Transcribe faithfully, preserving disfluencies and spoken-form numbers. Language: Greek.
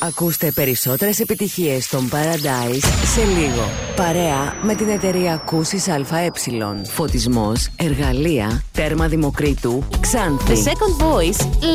Ακούστε περισσότερες επιτυχίες των Paradise σε λίγο. Παρέα με την εταιρεία Κούσης ΑΕ. Φωτισμός, εργαλεία, τέρμα Δημοκρίτου, Ξάνθη. The Second Voice